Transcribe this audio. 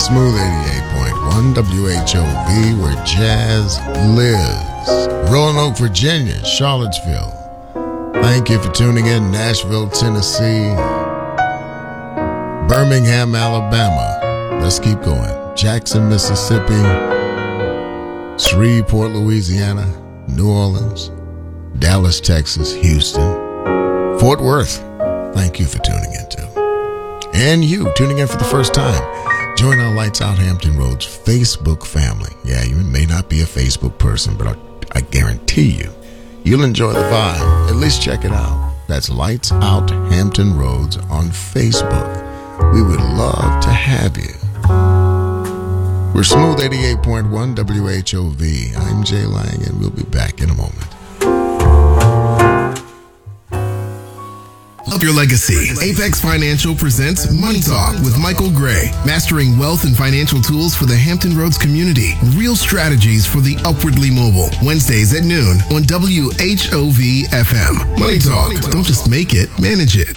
Smooth 88.1 WHOV, where jazz lives. Roanoke, Virginia, Charlottesville. Thank you for tuning in. Nashville, Tennessee. Birmingham, Alabama. Let's keep going. Jackson, Mississippi. Shreveport, Louisiana. New Orleans. Dallas, Texas. Houston. Fort Worth. Thank you for tuning in too. And you tuning in for the first time. Join our Lights Out Hampton Roads Facebook family. Yeah, you may not be a Facebook person, but I guarantee you'll enjoy the vibe. At least check it out. That's Lights Out Hampton Roads on Facebook. We would love to have you. We're Smooth 88.1 WHOV. I'm Jay Lang, and we'll be back in a moment. Up your legacy. Apex Financial presents Money Talk with Michael Gray. Mastering wealth and financial tools for the Hampton Roads community. Real strategies for the upwardly mobile. Wednesdays at noon on WHOV FM. Money Talk. Don't just make it, manage it.